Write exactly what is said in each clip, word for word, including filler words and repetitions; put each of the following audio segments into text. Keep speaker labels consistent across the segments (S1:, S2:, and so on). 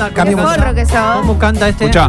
S1: canta?
S2: Qué forro que sos.
S1: ¿Cómo canta este?
S3: Escucha.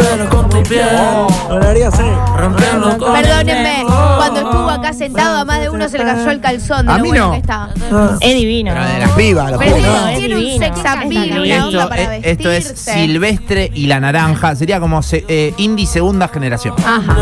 S4: No lo haría así.
S2: Perdónenme, cuando estuvo acá sentado a más de uno se le cayó el calzón de
S3: A
S2: lo
S3: mí
S2: bueno
S3: no.
S2: que está.
S5: Es divino.
S4: Pero de las pibas, lo
S2: Pero
S4: puedo,
S2: tiene,
S4: ¿no?
S2: tiene un
S5: divino.
S2: sex appeal, una
S3: Esto,
S2: onda para
S3: es, esto es
S2: vestirse.
S3: Silvestre y la Naranja. Sería como se- eh, indie segunda generación.
S2: Ajá.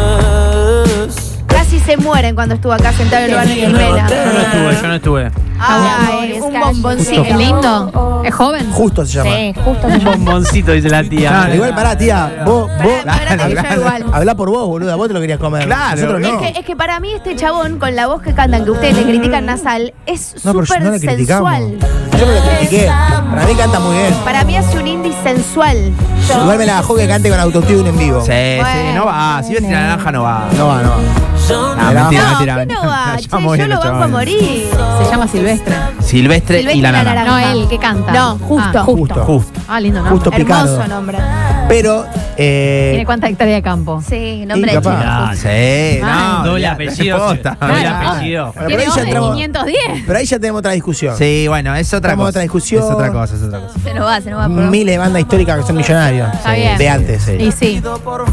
S2: Casi se mueren cuando estuvo acá sentado en el lugar de
S1: Yo
S2: Jimena.
S1: no estuve, yo no estuve.
S2: Ay, un bomboncito.
S6: ¿Es lindo? ¿Es joven?
S4: Justo se llama.
S5: Sí, justo.
S1: Un bomboncito, dice la tía.
S4: No, igual pará, tía. Vos, vos.
S2: Pará, pará, que yo
S3: claro.
S2: igual.
S4: Hablá por vos, boluda. Vos te lo querías comer.
S3: Claro.
S4: Nosotros no.
S2: Es que, es que para mí este chabón, con la voz que cantan, que ustedes le critican nasal, es
S4: No, pero
S2: súper
S4: no le criticamos.
S2: sensual.
S4: Yo no lo critiqué. Para mí canta muy bien.
S2: Para mí hace un indie sensual.
S4: Igual me la bajó que cante con autotune en vivo.
S3: Sí, sí,
S2: Bueno.
S3: no va. Silvestre y la Naranja no va.
S4: No va, no va.
S3: No,
S4: Me la
S3: mentira,
S2: No,
S3: mentira,
S2: ¿qué
S3: mentira.
S2: no va?
S3: Ya
S2: Che,
S3: muy
S2: yo
S3: bien,
S2: lo
S3: los
S2: banco a
S3: chavales.
S2: morir.
S6: Se llama Silvestre.
S3: Silvestre,
S2: Silvestre
S3: y la
S2: y la
S3: Naranja.
S6: No, él que canta.
S2: No, justo.
S6: Ah,
S4: Justo.
S3: Justo.
S6: Ah, lindo, ¿no?
S4: Justo
S2: Hermoso
S4: picado.
S2: nombre.
S4: Pero, eh.
S6: ¿Tiene cuánta hectárea de campo?
S2: Sí, nombre
S4: Y
S2: de
S4: capaz.
S2: chico.
S3: Ah, sí, no.
S1: Doble
S3: ya,
S1: apellido.
S3: posta.
S1: Doble
S6: Claro.
S1: apellido.
S4: Bueno, pero
S6: Tiene
S4: ahí
S6: voz
S4: ya
S6: de
S4: entramos-
S6: quinientos diez.
S4: Pero ahí ya tenemos otra discusión.
S3: Sí, bueno, es otra
S4: Tenemos
S3: cosa.
S4: otra discusión.
S3: Es otra cosa, es otra cosa.
S2: Se nos va, se nos va. por-
S4: Miles de bandas históricas que son millonarios.
S6: Está bien.
S4: De antes.
S3: Sí.
S6: Y sí.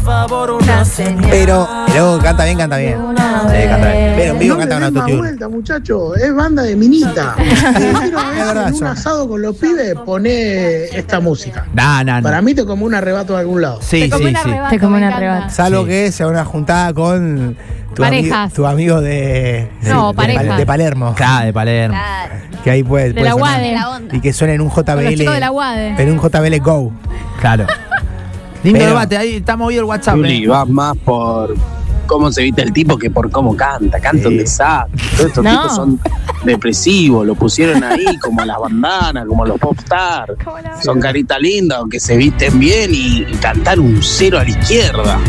S2: Una señal.
S4: Pero luego canta bien, canta bien.
S3: Sí, canta bien.
S4: Pero en vivo
S7: No
S4: canta
S7: le
S4: con
S7: den más
S4: autotune.
S7: vuelta, muchacho. Es banda de minita. Si quiero ver
S4: verdad
S7: en un
S4: eso.
S7: asado con los pibes, poné esta música.
S3: No, no, no.
S7: Para mí te como un arrebato de algún lado.
S3: Sí,
S6: Te come
S3: sí,
S6: un
S3: sí.
S6: arrebato,
S5: Te come
S6: me
S5: un
S6: encanta.
S5: arrebato.
S4: Salvo
S3: Sí.
S4: que sea una juntada con tu, ami-
S6: Parejas.
S4: tu amigo de,
S6: No,
S4: de,
S6: parejas.
S4: Pal- de Palermo.
S3: Claro, de Palermo.
S2: Claro.
S4: Que ahí puede,
S6: De
S4: puede
S6: la
S4: sonar.
S6: UADE.
S2: La onda.
S4: Y que suene en un J B
S6: Con los
S4: L.
S6: chicos de la UADE.
S4: En un J B L Go.
S3: Claro. Lindo
S4: Pero-
S3: debate, ahí está movido el WhatsApp.
S8: Juli,
S3: eh.
S8: vas más por cómo se viste el tipo que por cómo canta. Canta un
S4: Sí.
S8: desastre. Todos estos
S5: No.
S8: tipos son depresivos. Lo pusieron ahí como las bandanas, como los popstars. Son caritas lindas, aunque se visten bien y, y cantar un cero a la izquierda.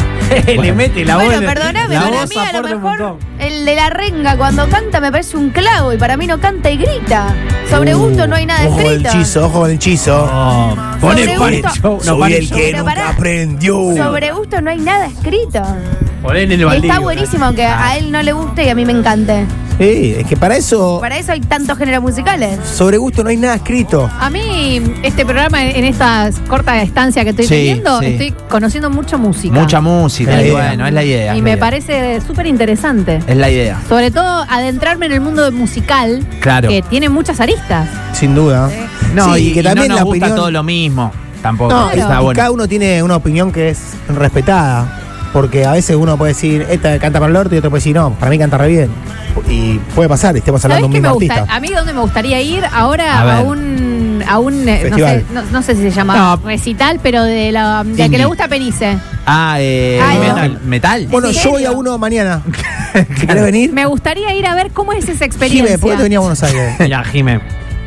S1: Le mete la
S2: Bueno,
S1: voz.
S2: perdóname,
S1: la
S2: para
S1: voz
S2: mí a lo
S1: aporta un
S2: mejor
S1: montón.
S2: el de la renga cuando canta me parece un clavo y para mí no canta y grita. Sobre gusto no hay nada
S4: Uh, Ojo con el
S2: escrito.
S4: hechizo, ojo con el hechizo.
S1: Oh, pone
S2: Sobre
S1: pare
S2: gusto.
S1: show. No,
S4: Soy
S1: pare
S4: el
S1: show.
S4: que
S2: Pero
S4: nunca
S2: pará.
S4: aprendió.
S2: Sobre gusto no hay nada escrito.
S1: Poné en el
S2: Y
S1: baldío.
S2: está buenísimo, aunque a él no le guste y a mí me encante.
S4: Sí, es que para eso,
S2: Para eso hay tantos géneros musicales.
S4: sobre gusto no hay nada escrito.
S6: A mí, este programa, en esta corta estancia que estoy
S3: Sí,
S6: teniendo,
S3: sí.
S6: estoy conociendo mucha música.
S3: Mucha música,
S4: Es la
S3: y
S4: idea.
S3: bueno, es la idea.
S6: Y
S3: es
S6: me
S3: la idea.
S6: parece súper interesante.
S3: Es la idea.
S6: Sobre todo adentrarme en el mundo musical,
S3: Claro.
S6: que tiene muchas aristas.
S4: Sin duda.
S3: No,
S4: Sí,
S3: y,
S4: que
S3: y
S4: también
S3: no nos
S4: la
S3: gusta
S4: opinión-
S3: todo lo mismo. Tampoco.
S4: No, y-
S3: está
S4: y
S3: bueno.
S4: cada uno tiene una opinión que es respetada. Porque a veces uno puede decir, esta canta para el orto, y otro puede decir, no, para mí canta re bien. Y puede pasar, estemos
S6: ¿Sabés
S4: hablando de un
S6: qué me
S4: mismo
S6: gusta?
S4: artista.
S6: A mí donde me gustaría ir ahora
S3: A ver.
S6: a, un a un eh, no
S4: Festival.
S6: sé, no, no sé si se llama
S3: No.
S6: recital, pero de la de
S3: Indie.
S6: que le gusta a Penice.
S3: Ah, eh,
S2: Ay, no.
S3: metal. ¿Metal?
S4: Bueno,
S2: ¿En
S4: yo voy a
S2: serio?
S4: uno mañana. Si querés venir,
S6: Me gustaría ir a ver cómo es esa experiencia.
S4: Jime, ¿por qué te venía a Buenos Aires?
S1: Mira, Jime.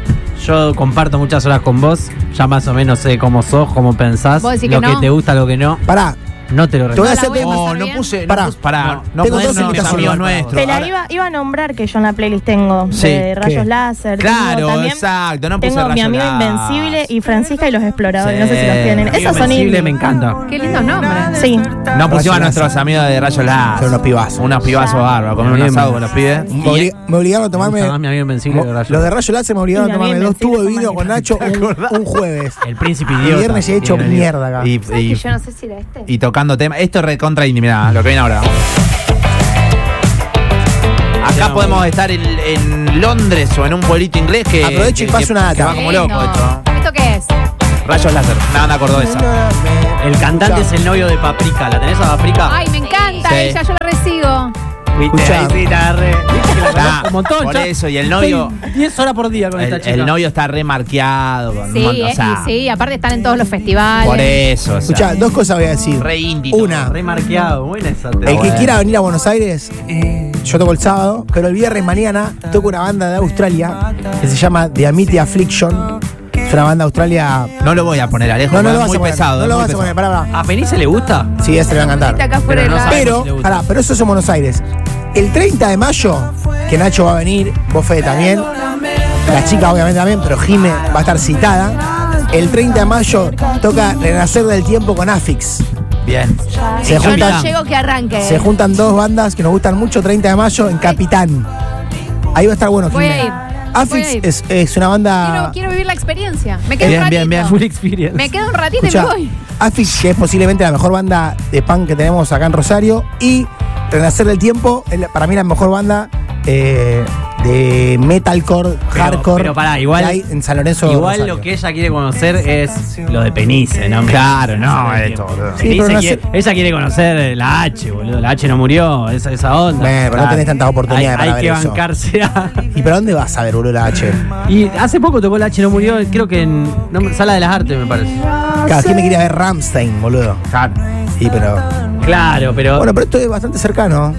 S1: Yo comparto muchas horas con vos. Ya más o menos sé cómo sos, cómo pensás.
S6: ¿Vos decís
S1: lo
S6: que
S1: que
S6: no?
S1: te gusta, lo que no.
S4: Pará,
S1: No te lo
S4: te voy a
S6: la
S4: hacer
S6: voy a
S4: temas.
S3: No,
S6: pasar
S3: no
S6: bien.
S3: puse.
S4: Pará.
S3: No, puse- pará.
S1: No,
S3: No,
S4: tengo
S3: podés
S4: dos
S3: unos
S4: invitaciones.
S3: amigos nuestros.
S5: Te la
S3: Ahora-
S5: iba, iba a nombrar que yo en la playlist tengo
S3: Sí.
S5: de Rayos
S4: ¿Qué?
S5: Láser.
S3: Claro,
S5: tengo también,
S3: exacto. No puse
S5: tengo Mi
S3: Rayos
S5: Amigo
S3: Láser.
S5: Invencible y Francisca y los Exploradores.
S3: Sí.
S5: No sé si los tienen.
S1: Amigo
S5: Esos son
S1: Invencible
S5: indie.
S1: me encanta.
S6: Qué lindos nombres.
S5: Sí.
S3: No pusimos
S4: Rayos
S3: a nuestros
S4: Láser.
S3: amigos de Rayos Láser.
S4: Son unos pibazos.
S3: Unos pibazos bárbaros. Comer un
S1: Bien.
S3: asado con los pibes.
S4: Me, obli- me obligaron a
S1: Me gusta más
S4: tomarme.
S1: mi amigo Invencible
S4: mo-
S1: que Rayos.
S4: Los de Rayo Láser me obligaron
S5: Y
S4: a
S5: Mi Amigo
S4: tomarme dos
S5: Invencible
S4: tubos de
S5: con
S4: vino con Nacho un, un jueves.
S1: El príncipe
S4: Y
S1: idiota.
S4: viernes he hecho
S1: Tiene el-
S4: mierda acá.
S3: Y,
S2: ¿Sabes
S3: y-
S2: que yo no sé si era este?
S3: y tocando temas. Esto es recontra indie, mirá, lo que viene ahora. Acá podemos estar en, en Londres o en un pueblito inglés que.
S4: Aprovecho y
S3: que-
S4: paso
S3: que-
S4: una data.
S3: que va como loco
S6: Lindo.
S3: esto.
S6: ¿Esto qué es?
S3: Rayos Láser, una banda cordobesa.
S1: El cantante es el novio de Paprika. ¿La tenés a Paprika?
S6: Ay, me encanta
S3: Sí.
S6: ella, yo la recibo.
S1: ¿Viste?
S4: Escuchá.
S1: Ahí sí, la agarré. ¿Viste que la
S3: Ah,
S1: conozco un montón?
S3: por
S1: ya
S3: eso, y el novio-
S1: estoy diez horas por día con
S3: El,
S1: esta chica.
S3: el novio está remarqueado. Con un
S6: Sí,
S3: montón, o
S6: eh,
S3: sea,
S6: y sí, aparte están en todos los festivales.
S3: por eso. O sea,
S4: Escuchá, dos cosas voy a decir.
S3: re indie. todo.
S4: Una,
S1: Remarqueado. Buena esa.
S4: el que
S3: bueno.
S4: quiera venir a Buenos Aires, yo toco el sábado, pero el viernes mañana toco una banda de Australia que se llama The Amity Affliction. Es una banda de Australia.
S3: No lo voy a poner, Alejo.
S4: No, no
S3: es
S4: lo vas
S3: muy
S4: a poner.
S3: pesado.
S4: No
S3: es
S4: lo
S3: muy
S4: vas a poner,
S3: pesado.
S4: pará, pará.
S1: ¿A Penice le gusta?
S4: Sí, ese le va a encantar.
S2: Está acá fuera
S1: Pero
S2: del
S1: no
S2: lado.
S1: sabe.
S4: Pero,
S1: si le gusta.
S4: pará, pero eso es en Buenos Aires. El treinta de mayo, que Nacho va a venir, vos Fede también, la chica obviamente también, pero Jime va a estar citada. El treinta de mayo toca Renacer del Tiempo con Afix.
S3: Bien.
S4: Se
S2: Yo
S4: juntan,
S2: no llego que arranque.
S4: se juntan dos bandas que nos gustan mucho, treinta de mayo en Capitán. Ahí va a estar bueno,
S6: Voy a
S4: Jime.
S6: ir. Voy a
S4: Afix
S6: ir.
S4: es, es una banda.
S6: Quiero, quiero vivir la experiencia. Me quedo
S3: Bien,
S6: un ratito.
S3: bien, bien.
S1: Full experience.
S6: Me quedo un ratito
S4: Escuchá,
S6: y me voy.
S4: Afix, que es posiblemente la mejor banda de punk que tenemos acá en Rosario. Y Renacer del Tiempo, es la- para mí la mejor banda eh, de metalcore,
S1: Pero-
S4: hardcore
S1: pero pará, igual-
S4: que hay en San Lorenzo.
S1: Igual
S4: Rosario.
S1: lo que ella quiere conocer es lo de Penice, ¿no?
S3: Claro, no,
S1: Penice,
S3: esto, boludo.
S4: Sí, pero no
S1: quiere-
S4: sé-
S1: ella quiere conocer la H, boludo. La H no murió, esa, esa onda.
S4: Bueno, pero no tenés tantas oportunidades
S1: Hay,
S4: para
S1: hay
S4: ver
S1: que
S4: eso.
S1: bancarse a...
S4: ¿Y para dónde vas a ver, boludo, la H?
S1: Y hace poco tocó la H no murió, creo que en no, Sala de las Artes, me parece.
S4: Cada quien me quería ver Rammstein, boludo.
S3: Claro.
S4: Sí, pero.
S1: Claro, pero...
S4: Bueno, pero esto es bastante cercano.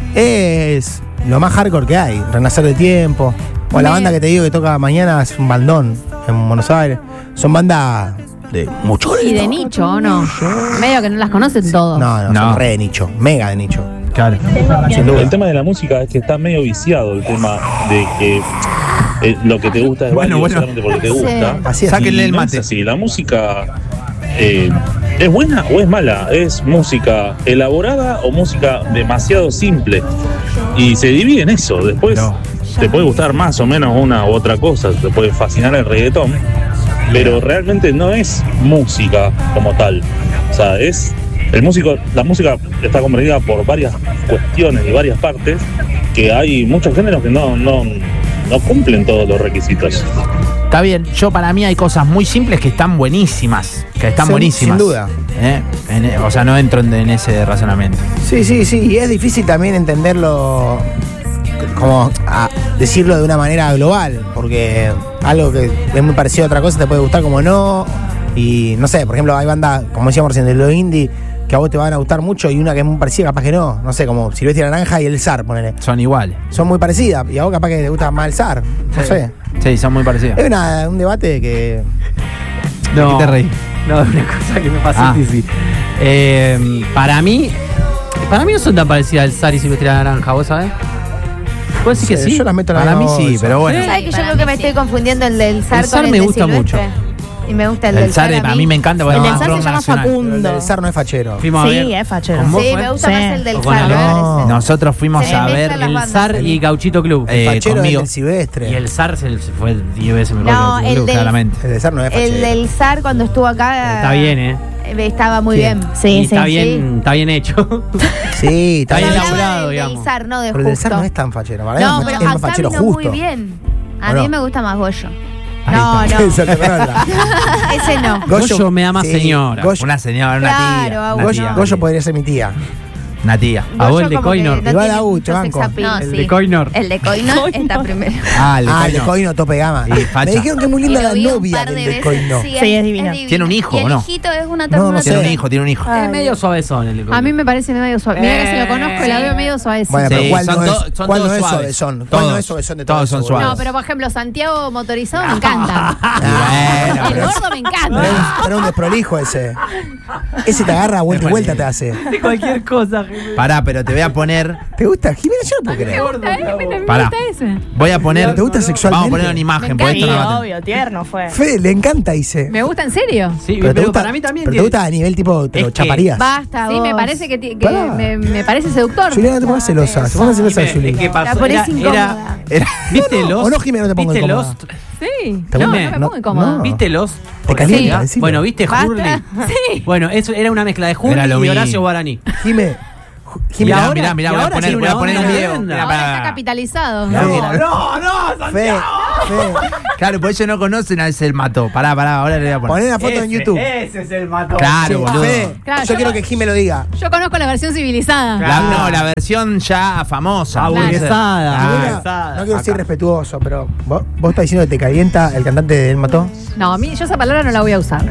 S4: Es lo más hardcore que hay. Renacer del Tiempo. O la
S6: Me-
S4: banda que te digo que toca mañana es un bandón en Buenos Aires. Son bandas de mucho.
S6: Y de nicho, ¿o no? Medio que no las conocen todos.
S4: No, no,
S3: No.
S4: son re de nicho. Mega de nicho.
S1: Claro.
S4: Sin duda.
S9: El tema de la música es que está medio viciado el tema de que eh, lo que te gusta es
S3: Bueno,
S9: válido
S3: bueno.
S9: solamente porque te
S6: Sí.
S9: gusta.
S4: Así es.
S3: Sáquenle
S9: Y
S3: el
S9: no
S3: mate.
S9: es así. La música eh, es buena o es mala. Es música elaborada o música demasiado simple. Y se divide en eso. Después
S3: No.
S9: te puede gustar más o menos una u otra cosa. Te puede fascinar el reggaetón. Pero realmente no es música como tal. O sea, es. El músico, la música está comprendida por varias cuestiones y varias partes, que hay muchos géneros que no, no, no cumplen todos los requisitos.
S3: Está bien, yo para mí hay cosas muy simples que están buenísimas. Que están
S4: Sin-
S3: buenísimas.
S4: sin duda.
S3: ¿Eh? En- o sea, no entro en, en ese razonamiento.
S4: Sí, sí, sí. Y es difícil también entenderlo, como a decirlo de una manera global, porque algo que es muy parecido a otra cosa te puede gustar como no. Y no sé, por ejemplo, hay bandas, como decíamos recién, de lo indie, que a vos te van a gustar mucho y una que es muy parecida, capaz que no. No sé, como Silvestre Naranja y el Zar, ponele.
S3: Son iguales.
S4: Son muy parecidas. Y a vos capaz que te gusta más el Zar. No sé.
S3: Sí, son muy parecidos.
S4: Es una- un debate que.
S1: No,
S3: ¿De qué te reí?
S1: no, una cosa que me pasó
S3: Ah.
S1: sí. Eh, para mí, para mí no son tan parecidas al Sar y Silvestre Naranja, ¿vos sabés? ¿Puedes decir que sí?
S4: Yo las meto en la
S3: Para mí
S4: misma
S3: sí,
S4: bolsa.
S3: pero bueno.
S2: ¿Sabes que yo
S6: Para
S2: creo que
S6: mí
S2: me
S6: sí.
S2: estoy confundiendo el del Zar
S1: El
S2: con
S1: Zar
S2: el
S1: me
S2: de
S1: gusta
S2: Silvestre?
S1: mucho.
S2: Y me gusta el,
S3: El
S2: del
S3: Zar,
S2: Zar
S3: a mí me encanta. porque
S5: El
S3: es
S5: del
S3: más
S5: Zar se
S3: rock
S5: llama
S3: nacional.
S4: Pero el
S5: Facundo.
S4: del Zar no es fachero.
S1: Fuimos a ver.
S5: Sí, es fachero.
S1: ¿Con vos
S2: Sí,
S1: fue?
S2: me gusta
S5: Sí.
S2: más el del
S1: O con
S2: Zar,
S1: el-
S2: me
S4: No.
S2: parece.
S3: Nosotros fuimos
S2: Se
S3: a ver
S2: mezclan las
S1: El
S2: bandas.
S1: Zar y Gauchito Club.
S3: Eh,
S4: El fachero es
S3: conmigo.
S4: del Silvestre.
S1: Y el Zar se, se fue diez veces mejor
S2: No,
S1: que
S2: el
S1: Club,
S2: del-
S1: claramente.
S4: El del Zar no es fachero.
S2: El del Zar cuando estuvo acá.
S1: Está bien, ¿eh?
S2: eh, Estaba muy
S4: Sí.
S2: bien.
S5: Sí,
S1: Y
S5: sí.
S1: está bien, está bien hecho.
S4: Sí,
S1: Está
S4: está
S2: Yo
S1: bien
S4: bien.
S2: hablaba
S1: elaborado,
S2: del,
S1: digamos.
S2: del Zar, no de
S4: Pero el del Zar
S2: Justo.
S4: no es tan fachero. Para mí
S2: No,
S4: es
S2: pero
S4: más- es más
S2: acá
S4: fachero
S2: vino muy
S4: justo.
S2: bien. A
S4: ¿O
S2: mí
S4: no?
S2: me gusta más Goyo.
S4: Ahí
S2: No,
S4: está.
S2: no.
S4: Esa te conozca.
S2: Ese no.
S1: Goyo me da más señora.
S4: Goyo,
S3: Una señora, una
S2: Claro,
S3: tía.
S2: a
S3: Una
S4: Goyo-
S3: tía.
S4: Goyo podría ser mi tía.
S3: Una tía.
S1: A vos el
S2: Goyo
S1: de
S2: como que
S1: Coinor.
S2: no
S4: Igual
S2: tiene
S4: a Ucho,
S2: mucho
S4: banco.
S2: sex appeal.
S6: No,
S1: El
S6: sí.
S1: de Coinor.
S2: El de Coinor está primero.
S3: Ah, el de
S4: Ah, el de
S3: Coino.
S4: Coino, tope gama.
S3: Sí, facha.
S4: Me dijeron que es muy
S2: Y
S4: linda
S2: lo
S4: la
S2: vi un
S4: novia
S2: par
S4: del
S2: de
S4: de
S2: veces.
S4: Coino.
S2: Sí,
S5: Sí, es divino.
S2: divino.
S3: Tiene un hijo,
S2: y el
S3: ¿o no?
S2: hijito es una
S4: No, no
S2: ternura.
S4: sé.
S3: Tiene un hijo, tiene un hijo.
S1: Es medio suavezón el de Coinor.
S6: A mí me parece medio suave. Mira que se lo conozco y la veo medio suave.
S4: Bueno, pero
S3: Sí,
S4: ¿cuál
S3: son
S4: no
S3: to-
S4: es,
S3: son
S4: ¿cuál no
S3: todos
S4: es
S3: suaves.
S4: suavezón? ¿Cuál no
S3: Todos.
S4: es suavezón de
S3: Todos
S4: todo
S3: son
S4: eso,
S3: suaves.
S4: boludo?
S6: No, pero por ejemplo, Santiago motorizado me encanta.
S3: Bueno,
S6: El
S3: pero-
S6: gordo me
S4: Pero es,
S6: encanta.
S4: pero es un desprolijo ese. Ese te agarra vuelta y vuelta te hace.
S1: De cualquier cosa. Jimena.
S3: Pará, pero te voy a poner.
S4: ¿Te gusta? Jimena, yo no puedo creer.
S6: Me gusta, me
S3: Pará.
S6: gusta ese.
S3: Voy a poner.
S4: ¿Te gusta sexualmente?
S3: Vamos a poner una imagen,
S6: Me
S3: porque
S5: Sí,
S3: esto no va a-
S5: obvio, tierno fue.
S4: Fede, le encanta, dice.
S6: Me gusta en serio.
S1: Sí,
S4: Pero,
S1: pero,
S4: te gusta,
S1: para mí también.
S4: pero te
S1: tiene-
S4: gusta a nivel tipo, te
S1: Es
S4: lo
S1: que-
S4: chaparías.
S2: Basta,
S6: Sí,
S2: vos.
S6: me parece que, ti- que
S4: Pará.
S6: me, me parece seductor.
S4: Juliana, no te pongas celosa. Se pone celosa de
S1: Jimé,
S4: Juli.
S1: es que pasó,
S2: La ponés
S1: era,
S2: incómoda.
S1: era- ¿Viste
S4: No, no,
S1: Lost?
S4: o no, Jimé, no te pongo
S1: ¿Viste
S4: incómoda.
S1: Lost?
S6: Sí.
S4: ¿Te
S6: No,
S4: gusta?
S6: no me
S4: No,
S6: pongo incómoda.
S4: no.
S1: ¿Viste Lost?
S4: Te calienta,
S6: Sí.
S4: decilo.
S1: Bueno, ¿viste
S6: Basta.
S1: Hurley?
S6: Sí.
S1: Bueno, eso era una mezcla de
S3: Era
S1: Hurley
S3: lo
S1: y
S3: mismo.
S1: Horacio Guaraní.
S4: Jimé. Ju-
S1: Y
S4: Jimena,
S1: ahora-
S3: Mirá, mirá,
S1: y
S3: voy a
S1: ahora
S3: poner,
S1: tiene
S3: voy a
S1: una
S3: poner un
S1: onda
S3: video.
S1: tremenda.
S3: Mirá,
S6: Ahora
S3: pará.
S6: está capitalizado.
S4: No,
S1: no, no,
S4: Fe, Fe.
S3: Claro, por eso no conocen a ese el mató. Pará, pará, ahora le voy a poner.
S4: Poné la foto en YouTube.
S1: Ese es el matón.
S3: Claro,
S4: Sí,
S3: boludo.
S4: Fe,
S6: Claro,
S4: yo
S6: yo-
S4: quiero que Jimé lo diga.
S6: Yo conozco la versión civilizada.
S3: La, no, la versión ya famosa.
S1: Aburguesada.
S3: Ah,
S4: Jimena, no quiero ser irrespetuoso, pero ¿vos, vos estás diciendo que te calienta el cantante de El Mató?
S6: No, a mí yo esa palabra no la voy a usar.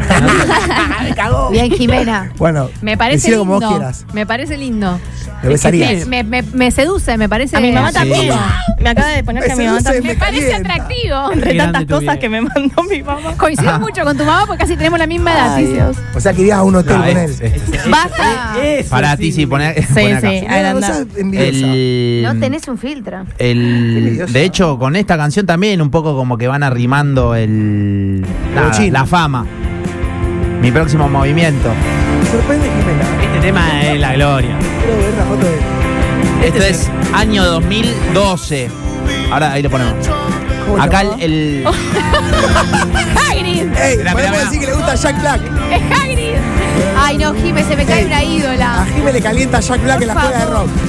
S2: Bien, Jimena.
S4: Bueno,
S6: Me parece
S4: decilo
S6: lindo.
S4: como vos quieras.
S6: Me parece lindo.
S4: Lo besarías.
S6: Me, me, me seduce, me parece.
S5: A mi mamá
S3: Sí.
S5: también. Me acaba de poner que a mi mamá
S4: Ese
S5: también.
S6: Me
S4: me
S6: parece
S4: calienta.
S6: atractivo.
S5: Entre
S1: Qué grande
S5: tantas
S1: tu
S5: cosas
S1: vida.
S5: que me mandó mi mamá.
S6: Coincido mucho con tu mamá porque casi tenemos la misma edad.
S4: Ay,
S6: Tizi.
S4: Dios. O sea, que irías a un hotel
S3: No,
S4: con
S3: es-
S4: él.
S3: es-
S6: Basta.
S1: Eso
S3: Para
S1: sí.
S3: ti, sí, poner.
S5: Sí,
S3: poner acá.
S5: sí,
S4: Jimena, no
S5: agrandá.
S4: seas envidiosa.
S3: El,
S2: No tenés un filtro.
S3: el-
S4: envidiosa.
S3: de hecho, con esta canción también un poco como que van arrimando el nada,
S4: Bochín.
S3: la fama. Mi próximo movimiento.
S4: Me sorprende, Jimena.
S1: Este tema es la gloria.
S4: Quiero ver la foto de.
S3: Esto es año dos mil doce. Ahora ahí lo ponemos.
S4: ¿Cómo
S3: Acá
S4: llamaba?
S3: el. el-
S6: ¡Hagrid!
S4: Ey,
S3: Mirá,
S4: podemos
S3: mirá,
S4: decir que le gusta Jack Black.
S6: ¡Es Hagrid!
S2: Ay, no, Jime, se me cae una
S4: A
S2: ídola.
S4: Jimé le calienta Jack Black en la
S2: Por
S4: escuela de rock.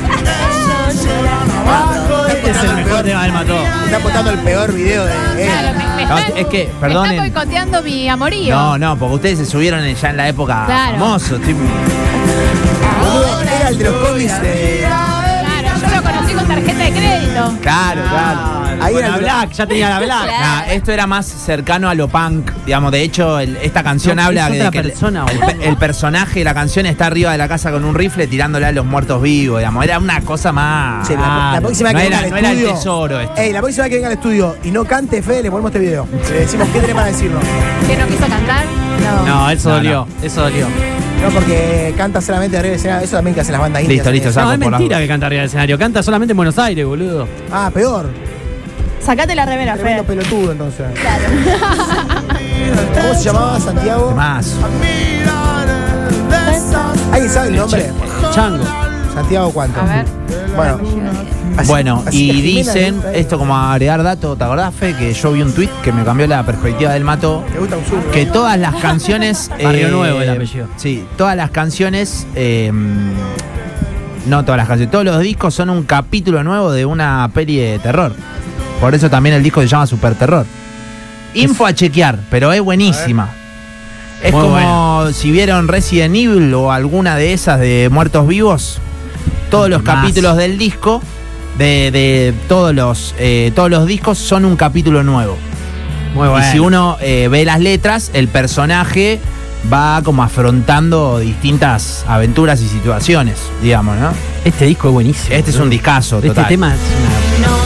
S1: Este es el mejor tema del Mató.
S4: Está apuntando el peor video de él.
S6: Claro, me, me
S3: No,
S6: están,
S3: es que,
S6: me
S3: perdonen.
S6: están boicoteando mi amorío.
S3: No, no, porque ustedes se subieron en- ya en la época
S6: Claro.
S3: famoso. estoy-
S4: Boludo, era el de los cómics de.
S6: Claro, yo lo conocí con tarjeta de crédito.
S3: Claro, claro.
S4: Ahí
S1: Con
S4: era
S1: la
S4: el-
S1: Black, ya tenía la Black.
S3: Nah, esto era más cercano a lo punk, digamos. De hecho, el- esta canción
S1: No,
S3: habla
S1: es
S3: de
S1: otra
S3: que el-
S1: persona,
S3: el,
S1: boludo.
S3: el personaje de la canción está arriba de la casa con un rifle tirándole a los muertos vivos, digamos. Era una cosa más.
S4: Sí, la, la
S1: Claro.
S4: próxima
S3: No
S4: que
S3: era-
S4: venga al
S3: no era el
S4: estudio.
S3: tesoro esto.
S4: Ey, la próxima vez que venga al estudio y no cante, Fede, le ponemos este video. Le decimos qué tenemos para decirnos.
S6: Que no quiso cantar. No.
S1: No, eso
S3: No,
S1: dolió, eso dolió.
S4: No, porque canta solamente arriba del escenario. Eso también que hacen las bandas indias.
S3: Listo, listo,
S4: ¿sabes?
S3: saco
S1: No, es
S3: por las
S1: mentira
S3: dudas.
S1: que canta arriba del escenario. Canta solamente en Buenos Aires, boludo.
S4: Ah, peor.
S5: Sacate la remera,
S4: Tremendo
S5: Fede.
S4: pelotudo, entonces. ¿Cómo se llamaba Santiago?
S3: Más.
S4: ¿Alguien sabe el nombre?
S1: Chango.
S4: Santiago, ¿cuánto?
S2: A ver.
S4: Bueno. así-
S3: Bueno,
S4: así que
S3: y
S4: Jimena le
S3: dicen,
S4: gusta
S3: esto como agregar dato, ¿te acordás, Fe? Que yo vi un tweet que me cambió la perspectiva del Mato.
S4: ¿Te gusta un sur?
S3: Que todas las canciones.
S1: Barrio Nuevo el apellido.
S3: Sí, todas las canciones. eh, no todas las canciones, todos los discos son un capítulo nuevo de una peli de terror. Por eso también el disco se llama Super Terror. Info a chequear, pero es buenísima. Es
S1: Muy
S3: como
S1: buena.
S3: si vieron Resident Evil o alguna de esas de Muertos Vivos. Todos los
S1: Más.
S3: capítulos del disco, de, de todos los eh, todos los discos son un capítulo nuevo.
S1: Muy bueno.
S3: Y si uno eh, ve las letras, el personaje va como afrontando distintas aventuras y situaciones, digamos, ¿no?
S1: Este disco es buenísimo.
S3: Este es un discazo
S1: Este
S3: total.
S1: tema es una